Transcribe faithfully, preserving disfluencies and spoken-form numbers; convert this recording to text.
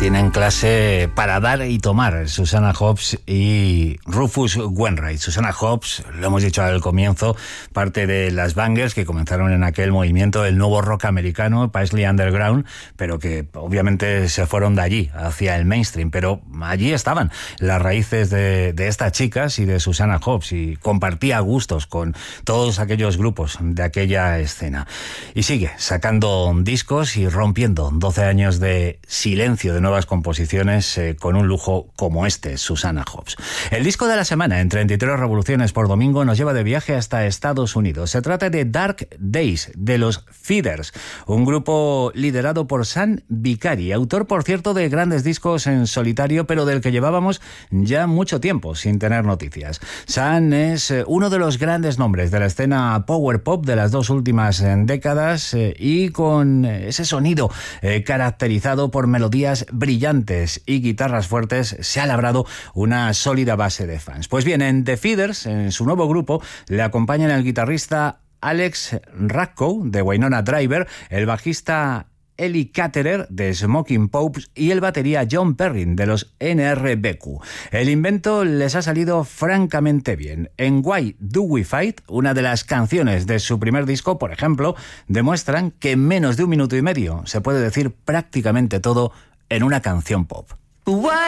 Tienen clase para dar y tomar Susanna Hoffs y Rufus Wainwright. Susanna Hoffs, lo hemos dicho al comienzo, parte de las bangers que comenzaron en aquel movimiento, el nuevo rock americano, Paisley Underground, pero que obviamente se fueron de allí, hacia el mainstream. Pero allí estaban las raíces de, de estas chicas y de Susanna Hoffs, y compartía gustos con todos aquellos grupos de aquella escena. Y sigue sacando discos y rompiendo doce años de silencio de nuevas composiciones eh, con un lujo como este, Susanna Hoffs. El disco de la semana en treinta y tres revoluciones por domingo nos lleva de viaje hasta Estados Unidos. Se trata de Dark Days, de los Feeders, un grupo liderado por Sam Vicari, autor, por cierto, de grandes discos en solitario, pero del que llevábamos ya mucho tiempo sin tener noticias. Sam es eh, uno de los grandes nombres de la escena power pop de las dos últimas eh, décadas eh, y con ese sonido eh, caracterizado por melodías brillantes y guitarras fuertes, se ha labrado una sólida base de fans. Pues bien, en The Feeders, en su nuevo grupo, le acompañan el guitarrista Alex Racco de Winona Driver, el bajista Eli Caterer de Smoking Popes y el batería John Perrin de los N R B Q. El invento les ha salido francamente bien. En Why Do We Fight, una de las canciones de su primer disco, por ejemplo, demuestran que en menos de un minuto y medio se puede decir prácticamente todo en una canción pop.